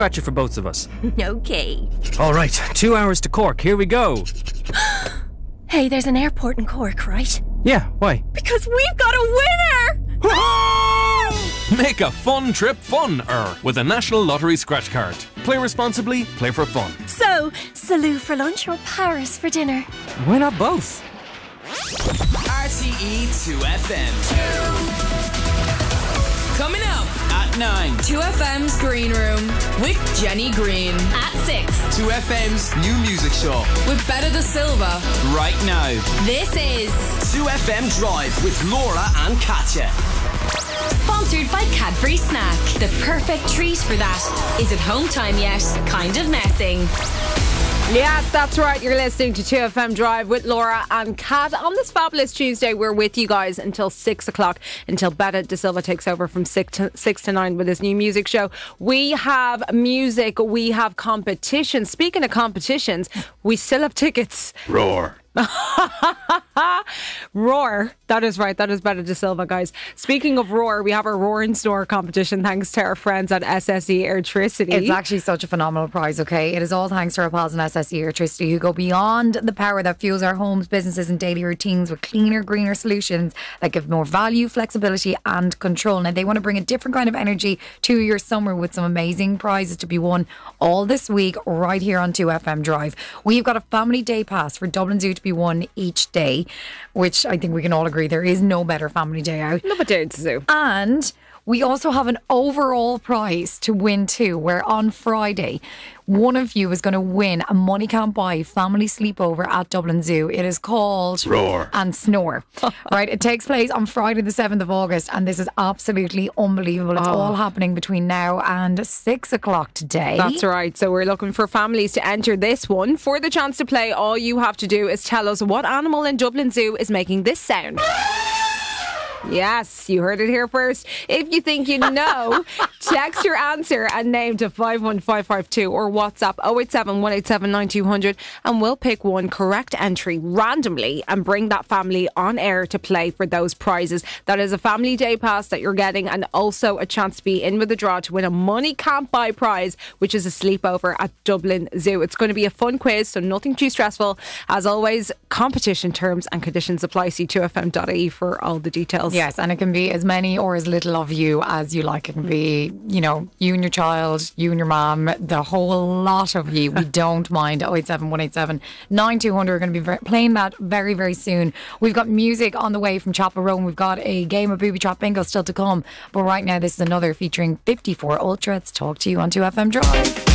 scratcher for both of us. Okay. All right, 2 hours to Cork. Here we go. Hey, there's an airport in Cork, right? Yeah, why? Because we've got a winner! Make a fun trip fun-er with a National Lottery scratch card. Play responsibly, play for fun. So, Salou for lunch or Paris for dinner? Why not both? RTE 2FM. Coming up at 9. 2FM's Green Room with Jenny Green. At 6. 2FM's new music show. With Betta Da Silva. Right now. This is 2FM Drive with Laura and Katya. sponsored by Cadbury Snack. The perfect treat for that. Is it home time yet? Kind of messing. Yes, that's right. You're listening to 2FM Drive with Laura and Kat. On this fabulous Tuesday, we're with you guys until 6 o'clock, until Betta Da Silva takes over from 6 to 9 with his new music show. We have music, we have competition. Speaking of competitions, we still have tickets. Roar. Roar. That is right. That is Betta Da Silva, guys. Speaking of roar, we have our Roar and Snore competition thanks to our friends at SSE Airtricity. It's actually such a phenomenal prize, okay? It is all thanks to our pals in SSE Airtricity who go beyond the power that fuels our homes, businesses and daily routines with cleaner, greener solutions that give more value, flexibility and control. Now, they want to bring a different kind of energy to your summer with some amazing prizes to be won all this week right here on 2FM Drive. We've got a family day pass for Dublin Zoo to be won each day, which I think we can all agree there is no better family day out. Love a day at the zoo. And we also have an overall prize to win too, where on Friday one of you is going to win a money can't buy family sleepover at Dublin Zoo. It is called Roar and Snore. Right, it takes place on Friday the 7th of August and this is absolutely unbelievable. It's all happening between now and 6 o'clock today. That's right. So we're looking for families to enter this one. For the chance to play, all you have to do is tell us what animal in Dublin Zoo is making this sound. Yes, you heard it here first. If you think you know, text your answer and name to 51552 or WhatsApp 087 187 9200 and we'll pick one correct entry randomly and bring that family on air to play for those prizes. That is a family day pass that you're getting and also a chance to be in with the draw to win a money can't buy prize, which is a sleepover at Dublin Zoo. It's going to be a fun quiz, so nothing too stressful. As always, competition terms and conditions apply. See 2fm.ie for all the details. Yes, and it can be as many or as little of you as you like. It can be, you know, you and your child, you and your mum, the whole lot of you. We don't mind. 087 187 9200. We're going to be playing that very, very soon. We've got music on the way from Chapel Roan. We've got a game of Booby Trap Bingo still to come. But right now, this is another featuring 54 Ultra. Let's talk to you on 2FM Drive.